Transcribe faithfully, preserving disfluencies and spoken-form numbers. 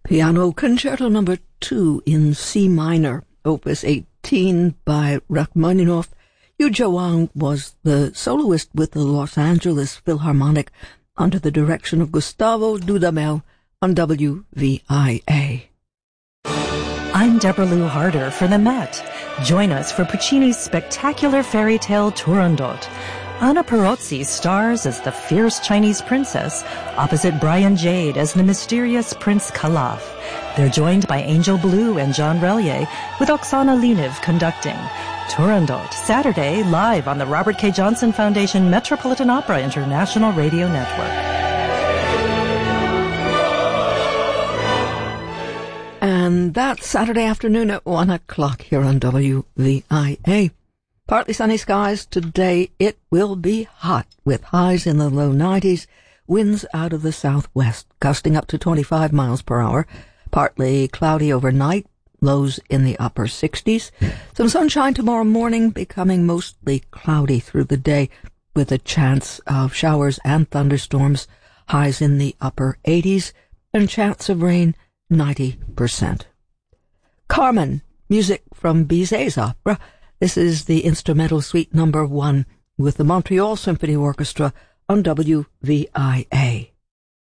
Piano Concerto Number two in C minor, Opus eighteen by Rachmaninoff. Yu Zhawang was the soloist with the Los Angeles Philharmonic under the direction of Gustavo Dudamel on W V I A. I'm Deborah Lou Harder for the Met. Join us for Puccini's spectacular fairy tale Turandot. Anna Perozzi stars as the fierce Chinese princess, opposite Brian Jade as the mysterious Prince Calaf. They're joined by Angel Blue and John Relier, with Oksana Leniv conducting. Turandot, Saturday, live on the Robert K. Johnson Foundation Metropolitan Opera International Radio Network. And that's Saturday afternoon at one o'clock here on W V I A. Partly sunny skies today. It will be hot with highs in the low nineties, winds out of the southwest, gusting up to twenty-five miles per hour. Partly cloudy overnight, lows in the upper sixties. Some sunshine tomorrow morning, becoming mostly cloudy through the day, with a chance of showers and thunderstorms, highs in the upper eighties, and chance of rain ninety percent. Carmen, music from Bizet's opera. This is the instrumental suite number one with the Montreal Symphony Orchestra on W V I A.